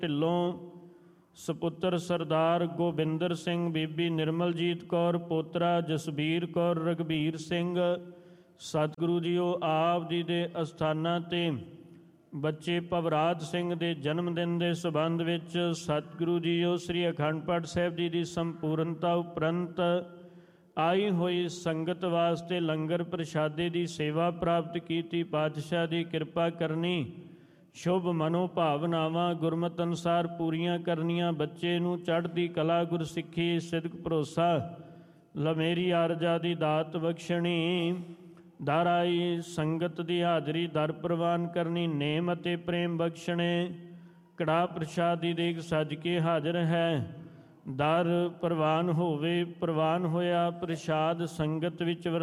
ਢਿੱਲੋਂ, ਸਪੁੱਤਰ ਸਰਦਾਰ ਗੋਬਿੰਦਰ ਸਿੰਘ, ਬੀਬੀ ਨਿਰਮਲਜੀਤ ਕੌਰ, ਪੋਤਰਾ ਜਸਬੀਰ ਕੌਰ, ਰਘਬੀਰ ਸਿੰਘ। ਸਤਿਗੁਰੂ ਜੀਓ ਆਪ ਜੀ ਦੇ ਅਸਥਾਨਾਂ 'ਤੇ ਬੱਚੇ ਭਵਰਾਜ ਸਿੰਘ ਦੇ ਜਨਮ ਦਿਨ ਦੇ ਸੰਬੰਧ ਵਿੱਚ ਸਤਿਗੁਰੂ ਜੀਓ ਸ੍ਰੀ ਅਖੰਡ ਪਾਠ ਸਾਹਿਬ ਜੀ ਦੀ ਸੰਪੂਰਨਤਾ ਉਪਰੰਤ ਆਈ ਹੋਈ ਸੰਗਤ ਵਾਸਤੇ ਲੰਗਰ ਪ੍ਰਸ਼ਾਦੇ ਦੀ ਸੇਵਾ ਪ੍ਰਾਪਤ ਕੀਤੀ। ਪਾਤਸ਼ਾਹ ਦੀ ਕਿਰਪਾ ਕਰਨੀ, ਸ਼ੁਭ ਮਨੋ ਭਾਵਨਾਵਾਂ ਗੁਰਮਤਿ ਅਨੁਸਾਰ ਪੂਰੀਆਂ ਕਰਨੀਆਂ। ਬੱਚੇ ਨੂੰ ਚੜ੍ਹਦੀ ਕਲਾ, ਗੁਰਸਿੱਖੀ, ਸਿਦਕ, ਭਰੋਸਾ, ਲਮੇਰੀ ਆਰਜਾ ਦੀ ਦਾਤ ਬਖਸ਼ਣੀ। ਦਰ ਆਈ ਸੰਗਤ ਦੀ ਹਾਜ਼ਰੀ ਦਰ ਪ੍ਰਵਾਨ ਕਰਨੀ, ਨੇਮ ਅਤੇ ਪ੍ਰੇਮ ਬਖਸ਼ਣੇ। ਕੜਾਹ ਪ੍ਰਸ਼ਾਦ ਦੀ ਦੇਗ ਸੱਜ ਕੇ ਹਾਜ਼ਰ ਹੈ, ਦਰ ਪ੍ਰਵਾਨ ਹੋਵੇ। ਪ੍ਰਵਾਨ ਹੋਇਆ ਪ੍ਰਸ਼ਾਦ ਸੰਗਤ ਵਿੱਚ